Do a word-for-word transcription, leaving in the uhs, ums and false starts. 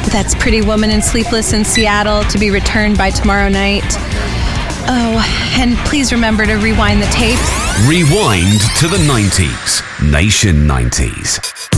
That's Pretty Woman and Sleepless in Seattle, to be returned by tomorrow night. Oh, and please remember to rewind the tapes. Rewind to the nineties. Nation nineties.